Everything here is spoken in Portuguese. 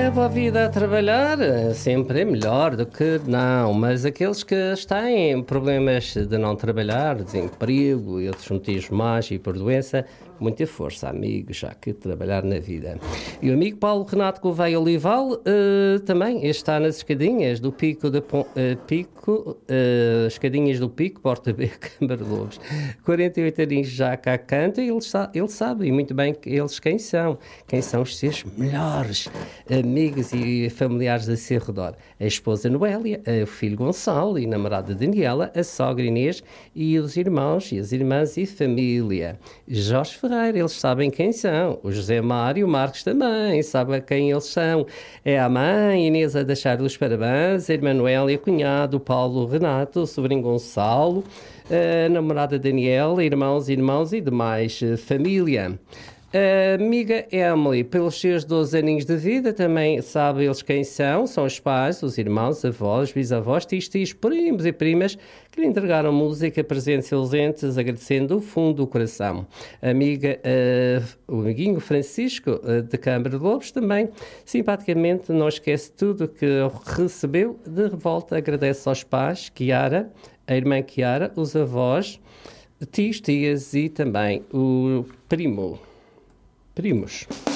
leva a vida a trabalhar sempre é melhor do que não, mas aqueles que têm problemas de não trabalhar, desemprego e outros motivos mais e por doença, muita força, amigo, já que trabalhar na vida. E o amigo Paulo Renato Gouveia Olival também está nas escadinhas do Pico, escadinhas do Pico, Porta B, Câmara de Lobos. 48 aninhos já cá canta e ele sabe e muito bem quem são os seus melhores amigos e familiares a seu redor. A esposa Noélia, o filho Gonçalo e a namorada Daniela, a sogra Inês e os irmãos e as irmãs e família. Jorge Ferreira, eles sabem quem são. O José Mário Marques também sabe quem eles são. É a mãe Inês a deixar os parabéns, a irmã Noélia, cunhado Paulo Renato, o sobrinho Gonçalo, a namorada Daniela, irmãos e demais família. A amiga Emily, pelos seus 12 aninhos de vida, também sabe eles quem são os pais, os irmãos, avós, bisavós, tios, primos e primas que lhe entregaram música, presentes e ausentes, agradecendo do fundo do coração. A amiga, o amiguinho Francisco, de Câmara de Lobos, também, simpaticamente, não esquece tudo que recebeu de revolta, agradece aos pais, Chiara, a irmã Chiara, os avós, tios, tias e também o primos.